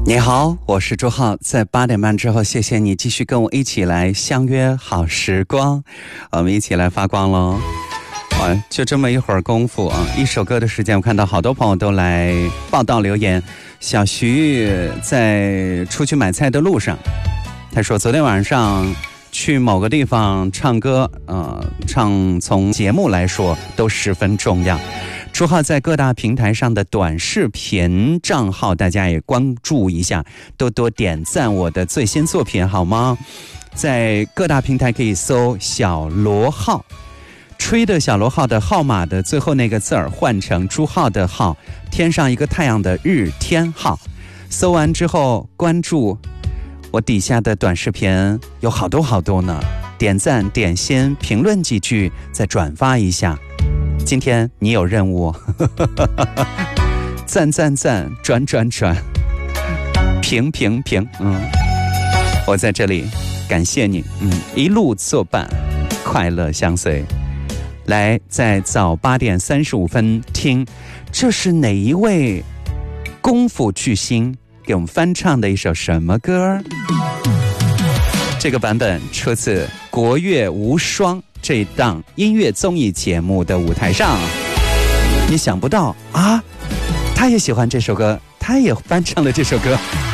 你好，我是朱浩，在8点半之后，谢谢你继续跟我一起来相约好时光，我们一起来发光喽。就这么一会儿功夫啊，一首歌的时间，我看到好多朋友都来报道留言。小徐在出去买菜的路上，他说昨天晚上去某个地方唱歌，唱从节目来说都十分重要。朱浩在各大平台上的短视频账号，大家也关注一下，多多点赞我的最新作品好吗？在各大平台可以搜小罗号，吹的小罗号的号码的最后那个字儿换成朱浩的号，添上一个太阳的日天号，搜完之后关注我底下的短视频，有好多呢，点赞点心评论几句，再转发一下。今天你有任务，赞，转，评，我在这里感谢你，一路作伴，快乐相随。来，在早8点35分听，这是哪一位功夫巨星给我们翻唱的一首什么歌？这个版本出自《国乐无双》这档音乐综艺节目的舞台上。你想不到啊，他也喜欢这首歌，他也翻唱了这首歌。